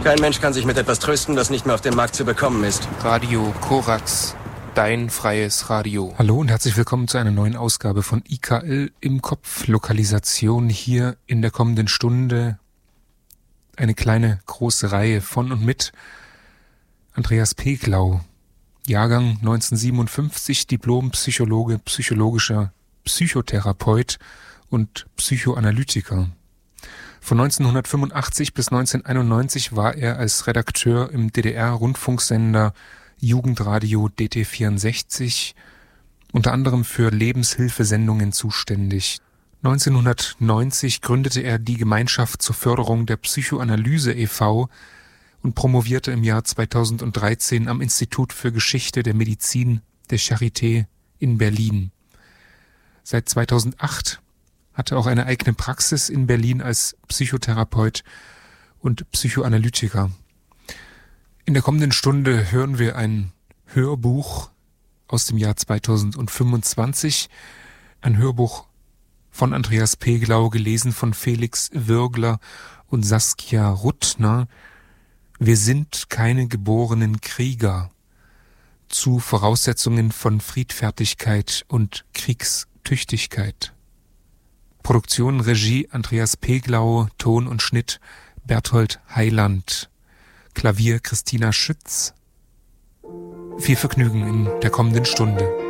Kein Mensch kann sich mit etwas trösten, das nicht mehr auf dem Markt zu bekommen ist. Radio Korax, dein freies Radio. Hallo und herzlich willkommen zu einer neuen Ausgabe von IKL im Kopf. Lokalisation hier in der kommenden Stunde. Eine kleine, große Reihe von und mit Andreas Peglau. Jahrgang 1957, Diplompsychologe, psychologischer Psychotherapeut und Psychoanalytiker. Von 1985 bis 1991 war er als Redakteur im DDR-Rundfunksender Jugendradio DT64 unter anderem für Lebenshilfesendungen zuständig. 1990 gründete er die Gemeinschaft zur Förderung der Psychoanalyse e.V. und promovierte im Jahr 2013 am Institut für Geschichte der Medizin der Charité in Berlin. Seit 2008 hatte auch eine eigene Praxis in Berlin als Psychotherapeut und Psychoanalytiker. In der kommenden Stunde hören wir ein Hörbuch aus dem Jahr 2025, ein Hörbuch von Andreas Peglau, gelesen von Felix Würgler und Saskia Ruttner. Wir sind keine geborenen Krieger. Zu Voraussetzungen von Friedfertigkeit und Kriegstüchtigkeit. Produktion, Regie Andreas Peglau, Ton und Schnitt Berthold Heiland, Klavier Christina Schütz. Viel Vergnügen in der kommenden Stunde.